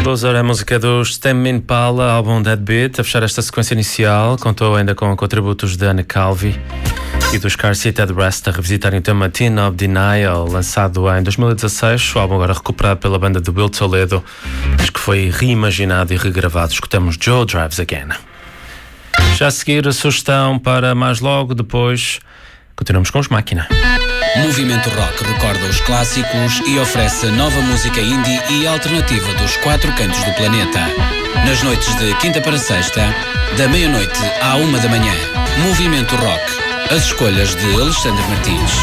Loser é a música dos Tame Impala, álbum Deadbeat. A fechar esta sequência inicial, contou ainda com contributos de Anna Calvi e dos Car Seat Headrest a revisitarem o tema Teen of Denial, lançado em 2016. O álbum agora recuperado pela banda de Will Toledo, mas que foi reimaginado e regravado. Escutamos Joe Drives Again. Já a seguir, a sugestão para mais logo depois. Continuamos com os Máquina. Movimento Rock recorda os clássicos e oferece nova música indie e alternativa dos 4 cantos do planeta. Nas noites de quinta para sexta, da meia-noite à 1 da manhã. Movimento Rock. As escolhas de Alexandre Martins.